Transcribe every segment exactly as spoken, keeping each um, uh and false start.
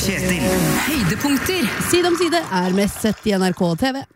og Kjetil. Høydepunkter. Side om side er mest sett i N R K T V.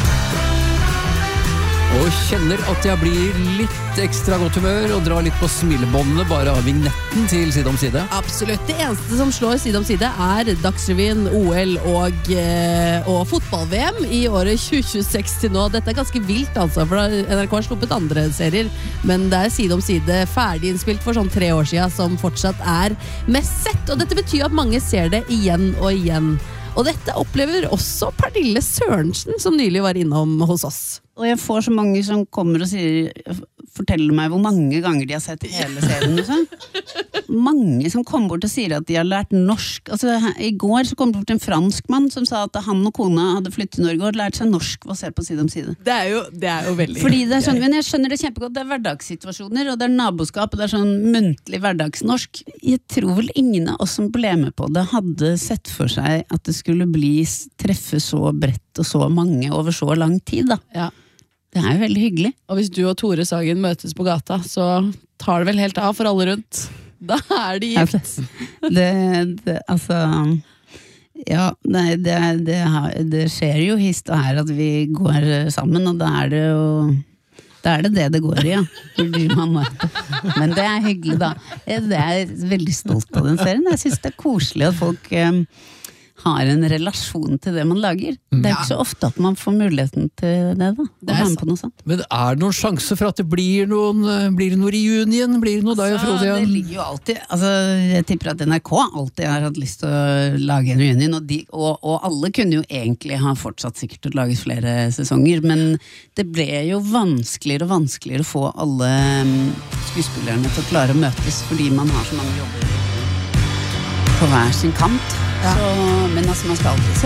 Og kjenner at jeg blir litt ekstra godt humør og drar litt på smilebåndene bare av vignetten til Side om side. Absolutt. Det eneste som slår Side om side er Dagsrevyen, O L og, eh, og fotball-V M i året tjue tjueseks til nå. Dette er ganske vilt altså, for N R K har sluppet andre serier, men det er Side om side ferdig innspilt for sånn tre år siden som fortsatt er mest sett, og dette betyr at mange ser det igjen og igjen. Og dette opplever også Pernille Sørensen, som nylig var innom hos oss. Og jeg får så mange som kommer og sier, forteller meg hvor mange ganger de har sett hele serien. Liksom. Mange som kommer bort og sier at de har lært norsk. Altså, i går så kom det bort en fransk mann som sa at han og kona hadde flyttet til Norge og lært seg norsk ved å se på Side om side. Det er jo, det er jo veldig... Fordi det er sånn, men jeg skjønner det kjempegodt, det er hverdagssituasjoner, og det er naboskap, og det er sånn muntlig hverdagsnorsk. Jeg tror vel ingen av oss som ble med på det hadde sett for seg at det skulle bli treffe så bredt og så mange over så lang tid da. Ja. Det er jo veldig hyggelig. Og hvis du og Tore Sagen møtes på gata, så tar det vel helt av for alle rundt. Da er de gift. Altså, det, det, altså, ja, nei, det, det, det skjer jo hist og her at vi går sammen, og da er det jo, da er det det det går i, ja. Men det er hyggelig da. Jeg er veldig stolt av den serien. Jeg synes det er koselig at folk... Um, har en relasjon til det man lager. Det er ikke så ofte at man får muligheten til det da. Det er på noe sånt. Men er det noen sjanse for at det blir noen, blir det noe reunion? Blir det noe da, altså, Frode? Det ligger jo alltid, altså, jeg tipper at N R K alltid har hatt lyst til å lage en reunion, og, de, og, og alle kunne jo egentlig ha fortsatt sikkert å lage flere sesonger, men det ble jo vanskeligere og vanskeligere å få alle skuespillerne til å klare å møtes, fordi man har så mange jobber på hver sin kant. Ja. Så, men altså man skal alltid se